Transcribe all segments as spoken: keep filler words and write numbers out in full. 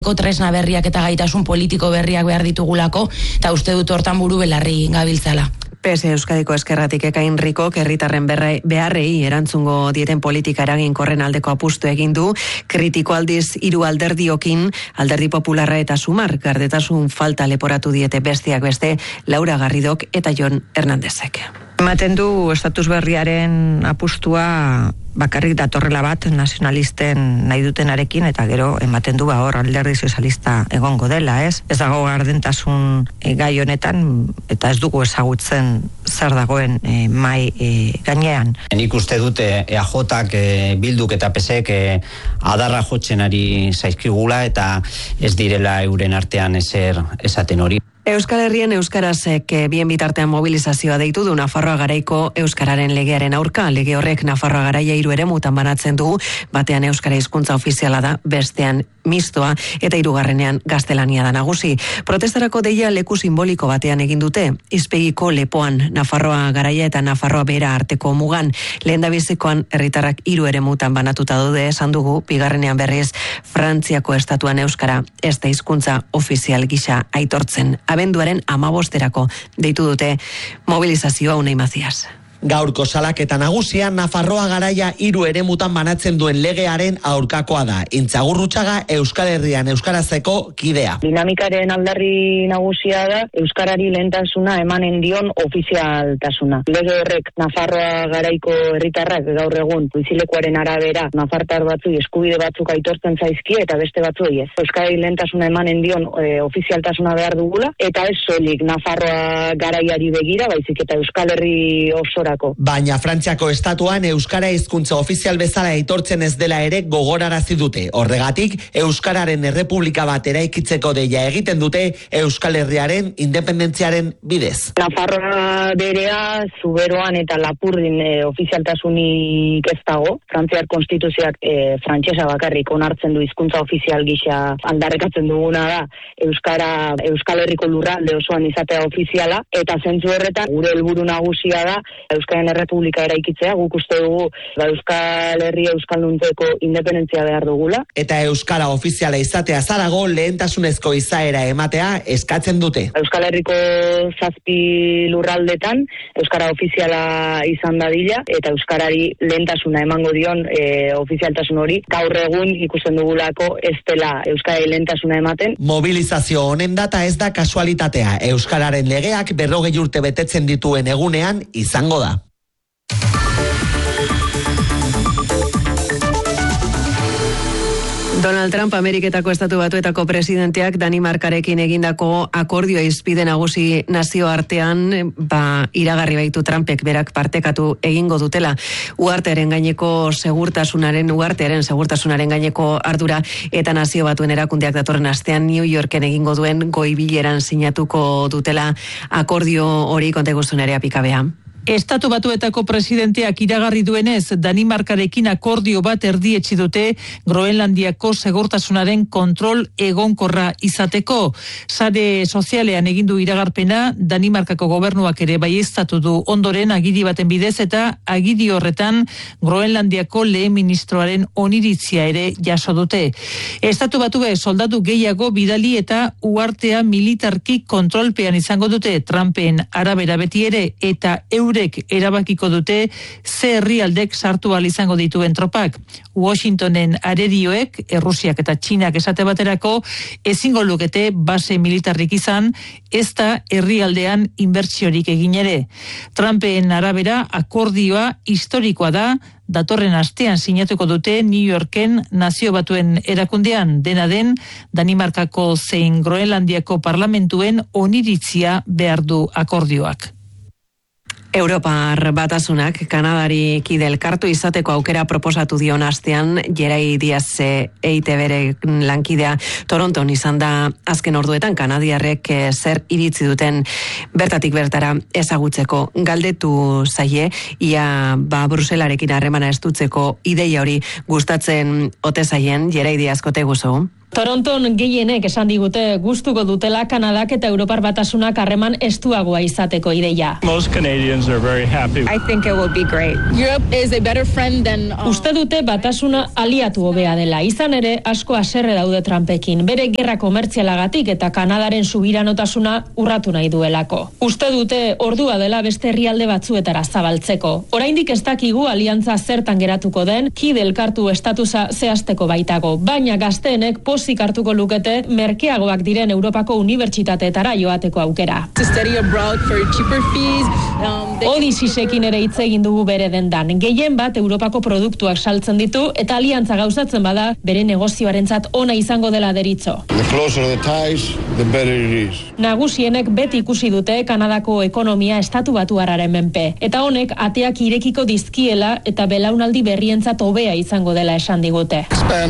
egiteko tresna berriak eta gaitasun politiko berriak behar ditugulako, eta uste dut hortan buru belarri gabiltzala. P S Euskadiko Ezkerratik Ekain Rikok herritarren beharrei erantzungo dieten politika eraginkorren aldeko apustu egin du, kritiko aldiz hiru alderdiokin, Alderdi Popularra eta Sumar, gardetasun falta leporatu diete besteak beste Laura Garridok eta Jon Hernandezek. Ematen du estatus berriaren apustua bakarrik datorrela bat nazionalisten nahi dutenarekin, eta gero ematen du hor Alderdi Sozialista egongo dela, ez? Ez dago gardentasun e, gai honetan, eta ez dugu ezagutzen zer dagoen e, mai e, gainean. Nik uste dute E A Jak, e, Bilduk eta P S Ek e, adarra jotzen ari zaizkigula, eta ez direla euren artean ezer esaten hori. Euskal Herrian euskarazek bien bitartean mobilizazioa deitu du Nafarroa Garaiko euskararen legearen aurka. Lege horrek Nafarroa Garaia hiru eremutan banatzen du, batean euskara hizkuntza ofiziala da, bestean mistoa eta hirugarrenean gaztelania da nagusi. Protestarako deia leku simboliko batean egin dute, Izpegiko lepoan, Nafarroa Garaia eta Nafarroa Behera arteko mugan. Lehendabizikoan herritarrak hiru eremutan banatuta daude esan dugu, bigarrenean berriz Frantziako estatuan euskara ez da hizkuntza ofizial gisa aitortzen. Abenduaren amabosterako deitu dute mobilizazioa. Unai Mazias. Gaurko salaketa nagusia Nafarroa Garaia hiru eremutan banatzen duen legearen aurkakoa da. Intzagurrutxaga Euskal Herrian euskarazeko kidea. Dinamikaren aldarri nagusia da euskarari lehentasuna emanen dion ofizialtasuna. Lege horrek Nafarroa Garaiko herritarrak gaur egun bizilekuaren arabera nafartar batzui eskubide batzuk aitortzen zaizkie eta beste batzuei ez. Euskarari lehentasuna emanen dion e, ofizialtasuna behar dugula, eta ez soilik Nafarroa Garaiari begira, baizik eta Euskal Herri osora. Baina Frantziako estatuan euskara hizkuntza ofizial bezala aitortzen ez dela ere gogorarazi dute. Horregatik, euskararen errepublika bat eraikitzeko deia egiten dute Euskal Herriaren independentziaren bidez. Nafarroa Berea, Zuberoan eta Lapurdin e, ofizialtasunik ez dago. Frantziar konstituzioak e, frantsesa bakarrik onartzen du hizkuntza ofizial gisa. Aldarrekatzen duguna da euskara Euskal Herriko lurralde osoan izatea ofiziala, eta zentzu horretan gure helburu nagusia da Euskaren Errepublika eraikitzea. Guk uste dugu ba, Euskal Herria euskalduntzeko independentzia behar dugula. Eta euskara ofiziala izatea zarago lehentasunezko izaera ematea eskatzen dute. Euskal Herriko zazpi lurraldetan euskara ofiziala izan dadila, eta euskarari lehentasuna emango dion e, ofizialtasun hori. Gaur egun ikusten dugulako ez dela euskarari lehentasuna ematen. Mobilizazio honen data ez da kasualitatea. Euskararen legeak berrogei urte betetzen dituen egunean izango da. Donald Trump, Ameriketako Estatu Batuetako presidenteak Danimarkarekin egindako akordioa izpide nagusi nazioartean, ba, iragarri baitu Trumpek berak partekatu egingo dutela. Uhartearen gaineko segurtasunaren, uhartearen segurtasunaren gaineko ardura eta Nazio Batuen erakundeak datorren astean New Yorken egingo duen goi bileran sinatuko dutela akordio hori. Konta guztunerea pikabea. Estatu Batuetako presidenteak iragarri duenez, Danimarkarekin akordio bat erdietsi dute Groenlandiako segurtasunaren kontrol egonkorra izateko. Sare sozialean egin du iragarpena, Danimarkako gobernuak ere baieztatu du ondoren agiri baten bidez, eta agiri horretan Groenlandiako lehen ministroaren oniritzia ere jaso dute. Estatu Batue soldatu gehiago bidali eta uhartea militarki kontrolpean izango dute, Trumpen arabera beti ere, eta eure erabakiko dute ze herrialdek sartu ahal izango dituen tropak. Washingtonen arerioek, Errusiak eta Txinak esate baterako, ezingo lukete base militarrik izan, ez da herrialdean inbertsiorik egin ere. Trumpen arabera akordioa historikoa da, datorren astean sinatuko dute New Yorken Nazio Batuen erakundean. Dena den, Danimarkako zein Groenlandiako parlamentuen oniritzia behar du akordioak. Europar Batasunak Kanadari kide elkartu izateko aukera proposatu dion astean, Jerai Diaz E I T B lankidea Toronton izan da azken orduetan kanadiarrek zer iritzi duten bertatik bertara ezagutzeko. Galdetu zaie, ia ba Bruselarekin harremana estutzeko ideia hori gustatzen ote zaien. Jerai Diaz, kote guzu. Toronton gehienek esan digute gustuko dutela Kanadak eta Europar Batasunak harreman estuagoa izateko ideia. Most Canadians are very happy. I think it will be great. Europe is a better friend than um... Uste dute batasuna aliatu hobea dela. Izan ere asko haserre daude Trumpekin. Bere gerra komertzialagatik eta Kanadaren subiranotasuna urratu nahi duelako. Uste dute ordua dela beste herrialde batzuetara zabaltzeko. Oraindik ez dakigu aliantza zertan geratuko den, kide elkartu estatusa zehazteko baitago, baina gazteenek pozik hartuko lukete merkeagoak diren Europako unibertsitateetara joateko aukera. Odisisekin ere hitz egin dugu bere dendan. Gehien bat Europako produktuak saltzen ditu eta aliantza gauzatzen bada bere negozioarentzat ona izango dela deritzo. Nagusienek beti ikusi dute Kanadako ekonomia estatu batuarraren menpe, eta honek ateak irekiko dizkiela eta belaunaldi berrientzat hobea izango dela esan digute.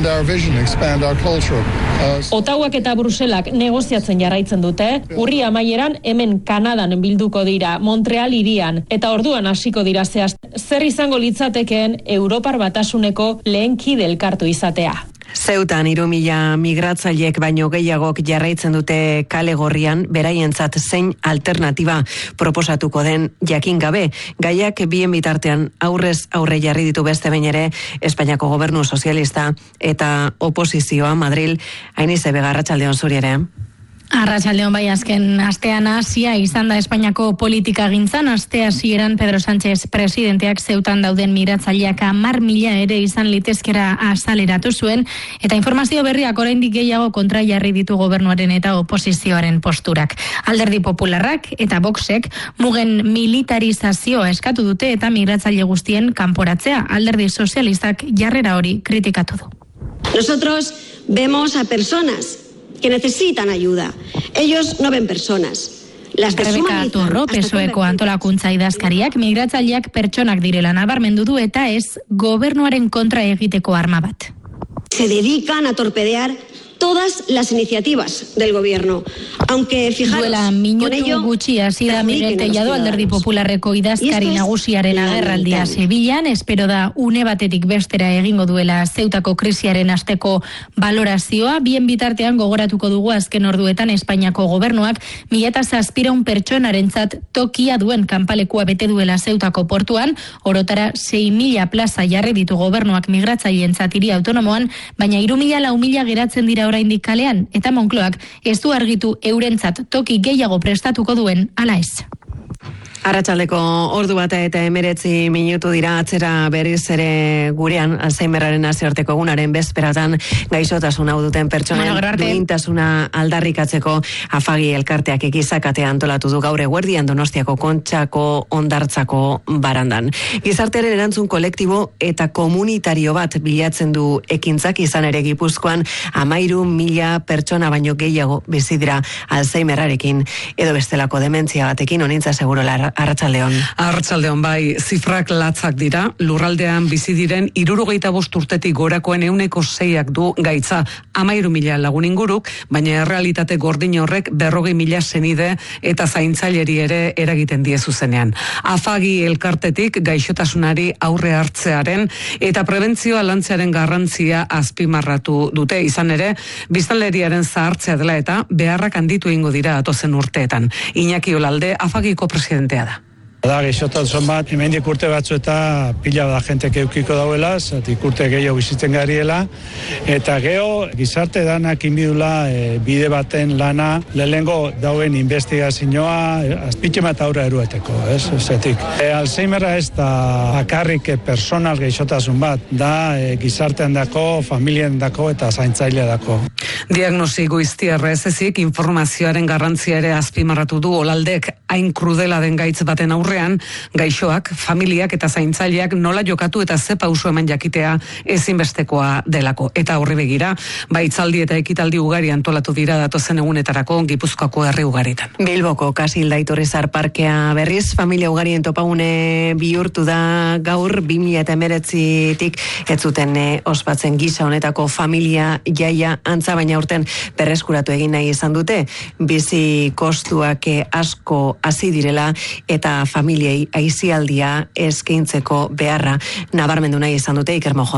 Otauak eta Bruselak negoziatzen jarraitzen dute, urri amaieran hemen Kanadan bilduko dira, Montreal hirian, eta orduan hasiko dira zehaz, zer izango litzatekeen Europar Batasuneko lehen kide elkartu izatea. Zeutan hiru mila migratzaileek baino gehiagok jarraitzen dute kale gorrian beraientzat zein alternatiba proposatuko den jakin gabe. Gaiak bien bitartean aurrez aurre jarri ditu beste behin ere Espainiako gobernu sozialista eta oposizioa Madril. Ainize Bega, arratsaldeon zuri ere. Arratsaldeon, bai, azken astean hasia izan da Espainiako politika gintzan. Aste hasieran Pedro Sánchez presidenteak Zeutan dauden migratzaileak hamar mila ere izan litezkera azaleratu zuen, eta informazio berriak oraindik gehiago kontra jarri ditu gobernuaren eta oposizioaren posturak. Alderdi Popularrak eta Voxek mugen militarizazioa eskatu dute eta migratzaile guztien kanporatzea. Alderdi Sozialistak jarrera hori kritikatu du. Nosotros vemos a personas que necesitan ayuda. Ellos no ven personas. Las Rebeka Torro, P S O Eko antolakuntza idazkariak migratzaileak pertsonak direla nabarmendu du eta ez gobernuaren kontra egiteko arma bat. Se dedican a torpedear todas las iniciativas del gobierno. Aunque fijaros, duela minutu gutxi hasi da Miguel Tellado, Alderdi Popularreko idazkari nagusiaren agerraldia Sevillan. Espero da une batetik bestera egingo duela Zeutako krisiaren asteko balorazioa. Bien bitartean gogoratuko dugu azken orduetan Espainiako gobernuak mila zazpiehun pertsonarentzat tokia duen kanpalekua bete duela Zeutako portuan. Orotara sei mila plaza jarri ditu gobernuak migratzaileentzat hiri autonomoan, baina hiru mila lau mila geratzen dira oraindik kalean, eta Moncloak ez du argitu eurentzat toki gehiago prestatuko duen ala ez. Arratsaldeko ordu bata eta emeretzi minutu dira, atzera berriz ere gurean Alzheimerraren nazioarteko egunaren bezperatan gaixotasun hau duten pertsonen duintasuna aldarrikatzeko Afagi elkarteak ekizakate antolatu du gaur eguerdian Donostiako Kontxako hondartzako barandan. Gizartearen erantzun kolektibo eta komunitario bat bilatzen du ekintzak, izan ere Gipuzkoan hamairu mila pertsona baino gehiago bizi dira Alzheimerrarekin edo bestelako dementzia batekin. Onintza segurola, Arratsaldeon. Arratsaldeon, bai, zifrak latzak dira. Lurraldean bizi diren hirurogeita bost urtetik gorakoen ehuneko seiak du gaitza, hamairu mila lagun inguruk, baina errealitate gordin horrek berrogei mila senide eta zaintzaileri ere eragiten die zuzenean. Afagi elkartetik gaixotasunari aurre hartzearen eta prebentzioa lantzearen garrantzia azpimarratu dute, izan ere biztanleriaren zahartzea dela eta beharrak handitu egingo dira atozen urteetan. Iñaki Olalde, Afagiko presidentea da. Da, gaixotasun bat, hemendik urte batzu eta pila da jentek eukiko dauela, zatik urte gehiago bizitzen gariela, eta geho gizarte danak inbidula e, bide baten lana, lehengo dauen investigazioa, azpitxe bat aurra erueteko, ez? Zetik. E, Alzheimerra ez da bakarrik personal gaixotasun bat, da e, gizartean dako, familien dako eta zaintzailea dako. Diagnosi goiztiarra ez ezik, informazioaren garrantzia ere azpimarratu du Olaldek, hain krudela den gaitz baten aurrean, gaixoak, familiak eta zaintzaileak nola jokatu eta ze pauso eman jakitea ezinbestekoa delako. Eta horri begira, baitzaldi eta ekitaldi ugari antolatu dira datozen egunetarako Gipuzkoako herri ugaritan. Bilboko Kasilda Iturrizar parkea berriz, familia ugarien topagune bihurtu da gaur, bi mila hemeretzitik ez zuten e, ospatzen gisa honetako familia jaia antza, baina urten berreskuratu egin nahi izan dute, bizi kostuak e, asko hasi direla eta familiei aisialdia eskaintzeko beharra nabarmendu nahi izan dute. Iker Mojon.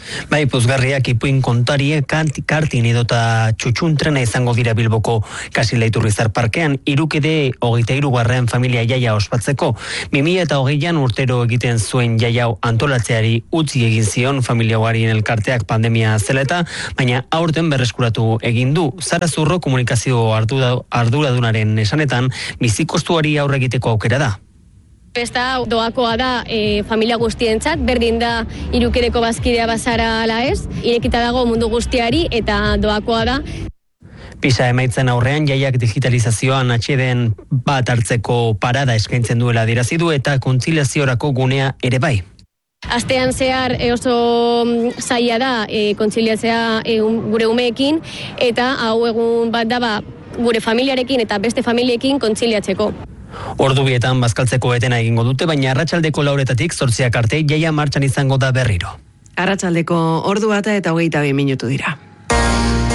Bai, pozgarriak ipuin kontarie kartin edota txutxuntrena izango dira Bilboko Kasila Iturrizar parkean, irukide hogeita hirugarren familia jaia ospatzeko. bi mila eta hogeian urtero egiten zuen jaiau antolatzeari utzi egin zion familia ugarien elkarteak pandemia zela eta, baina aurten berreskuratu egin du. Zara Zurro komunikazio arduradunaren esanetan, bizikostuari aurre egiteko aukera da. Festa doakoa da e, familia guztientzat, berdin da irukideko bazkidea bazara ala ez, irekita dago mundu guztiari eta doakoa da. Pisa emaitzen aurrean jaiak digitalizazioan atxeden bat hartzeko parada eskaintzen duela dirazi du eta kontziliaziorako gunea ere bai. Astean zehar e, oso zaila da e, kontziliatzea e, un, gure umeekin eta hau egun bat daba gure familiarekin eta beste familiekin kontziliatzeko. Ordu bietan bazkaltzeko etena egingo dute, baina arratsaldeko lauretatik zortziak arte jaia martxan izango da berriro. Arratsaldeko ordu bata eta hogeita bi minutu dira.